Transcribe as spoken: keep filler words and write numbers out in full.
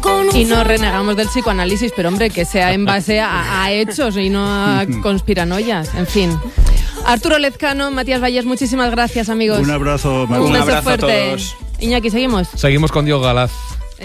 Y no renegamos del psicoanálisis, pero hombre, que sea en base a, a hechos y no a conspiranoias, en fin. Arturo Lezcano, Matías Vallés, muchísimas gracias, amigos. Un abrazo, Un beso abrazo fuerte. a todos. Iñaki, ¿seguimos? Seguimos con Diego Galaz.